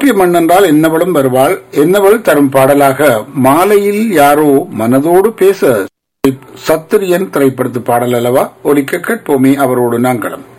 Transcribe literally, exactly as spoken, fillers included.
அழகிய மண் என்றால் என்னவளும் வருவாள், என்னவள் தரும் பாடலாக மாலையில் யாரோ மனதோடு பேச சத்திரியன் திரைப்படத்து பாடல் அல்லவா? ஒலிக்க கேட்போமே அவரோடு நாங்களும்.